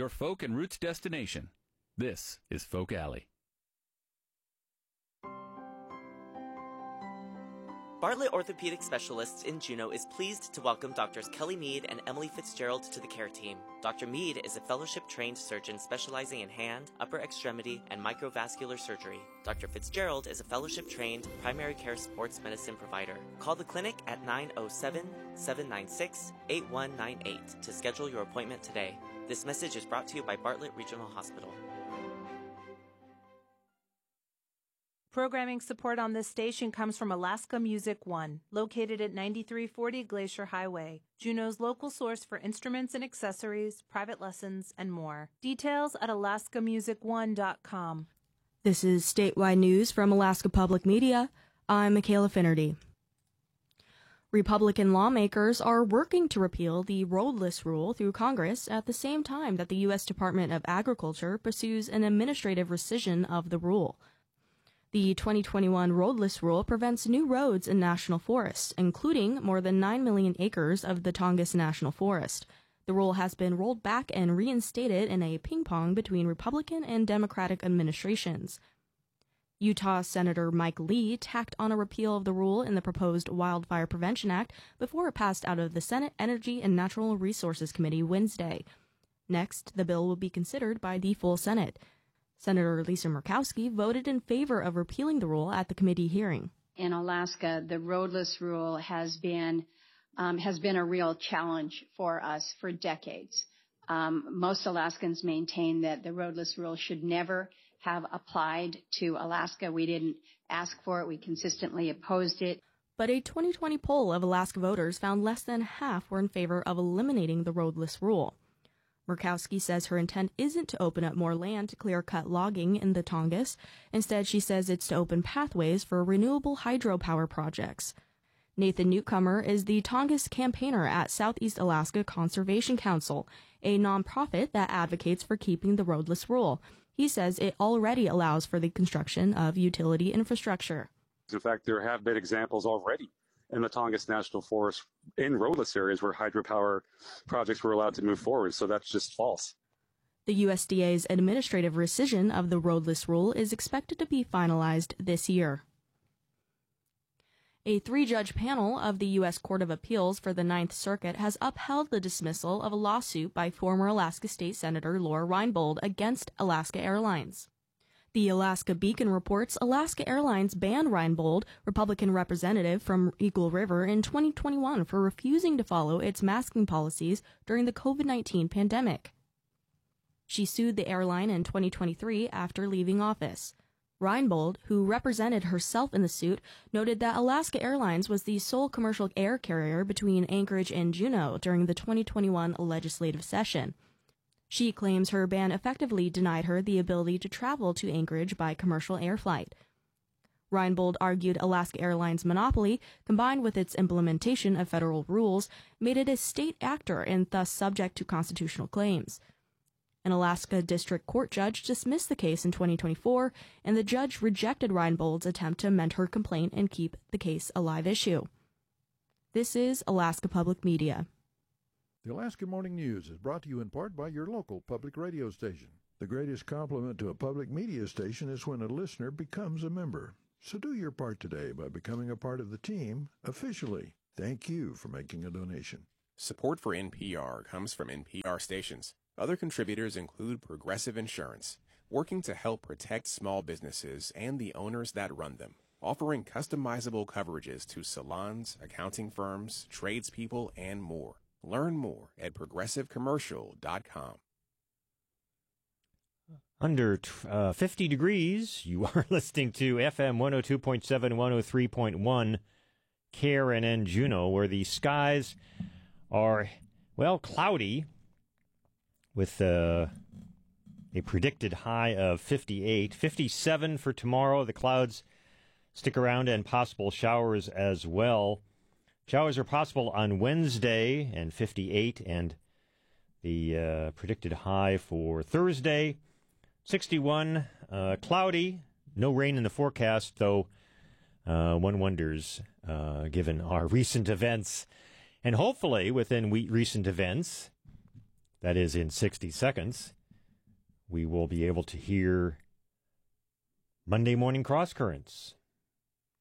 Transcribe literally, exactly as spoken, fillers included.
your folk and roots destination. This is Folk Alley. Bartlett Orthopedic Specialists in Juneau is pleased to welcome Doctors Kelly Mead and Emily Fitzgerald to the care team. Doctor Mead is a fellowship-trained surgeon specializing in hand, upper extremity, and microvascular surgery. Doctor Fitzgerald is a fellowship-trained primary care sports medicine provider. Call the clinic at nine oh seven, seven nine six, eight one nine eight to schedule your appointment today. This message is brought to you by Bartlett Regional Hospital. Programming support on this station comes from Alaska Music One, located at ninety-three forty Glacier Highway, Juneau's local source for instruments and accessories, private lessons, and more. Details at alaska music one dot com. This is statewide news from Alaska Public Media. I'm Michaela Finnerty. Republican lawmakers are working to repeal the roadless rule through Congress at the same time that the U S Department of Agriculture pursues an administrative rescission of the rule. The twenty twenty-one roadless rule prevents new roads in national forests, including more than nine million acres of the Tongass National Forest. The rule has been rolled back and reinstated in a ping-pong between Republican and Democratic administrations. Utah Senator Mike Lee tacked on a repeal of the rule in the proposed Wildfire Prevention Act before it passed out of the Senate Energy and Natural Resources Committee Wednesday. Next, the bill will be considered by the full Senate. Senator Lisa Murkowski voted in favor of repealing the rule at the committee hearing. In Alaska, the roadless rule has been um, has been a real challenge for us for decades. Um, most Alaskans maintain that the roadless rule should never have applied to Alaska. We didn't ask for it. We consistently opposed it. But a twenty twenty poll of Alaska voters found less than half were in favor of eliminating the roadless rule. Murkowski says her intent isn't to open up more land to clear-cut logging in the Tongass. Instead, she says it's to open pathways for renewable hydropower projects. Nathan Newcomer is the Tongass campaigner at Southeast Alaska Conservation Council, a nonprofit that advocates for keeping the roadless rule. He says it already allows for the construction of utility infrastructure. In fact, there have been examples already in the Tongass National Forest in roadless areas where hydropower projects were allowed to move forward, so that's just false. The U S D A's administrative rescission of the roadless rule is expected to be finalized this year. A three-judge panel of the U S Court of Appeals for the Ninth Circuit has upheld the dismissal of a lawsuit by former Alaska State Senator Laura Reinbold against Alaska Airlines. The Alaska Beacon reports Alaska Airlines banned Reinbold, Republican representative from Eagle River, in twenty twenty-one for refusing to follow its masking policies during the COVID nineteen pandemic. She sued the airline in twenty twenty-three after leaving office. Reinbold, who represented herself in the suit, noted that Alaska Airlines was the sole commercial air carrier between Anchorage and Juneau during the twenty twenty-one legislative session. She claims her ban effectively denied her the ability to travel to Anchorage by commercial air flight. Reinbold argued Alaska Airlines' monopoly, combined with its implementation of federal rules, made it a state actor and thus subject to constitutional claims. An Alaska District Court judge dismissed the case in twenty twenty-four, and the judge rejected Reinbold's attempt to amend her complaint and keep the case a live issue. This is Alaska Public Media. The Alaska Morning News is brought to you in part by your local public radio station. The greatest compliment to a public media station is when a listener becomes a member. So do your part today by becoming a part of the team officially. Thank you for making a donation. Support for N P R comes from N P R stations. Other contributors include Progressive Insurance, working to help protect small businesses and the owners that run them, offering customizable coverages to salons, accounting firms, tradespeople, and more. Learn more at progressive commercial dot com. Under uh, fifty degrees, you are listening to F M one oh two point seven, one oh three point one, K R N N Juneau, where the skies are, well, cloudy with uh, a predicted high of fifty-eight. fifty-seven for tomorrow. The clouds stick around and possible showers as well. Showers are possible on Wednesday and fifty-eight, and the uh, predicted high for Thursday, sixty-one, uh, cloudy, no rain in the forecast, though uh, one wonders, uh, given our recent events, and hopefully within we- recent events, that is in sixty seconds, we will be able to hear Monday Morning Cross Currents.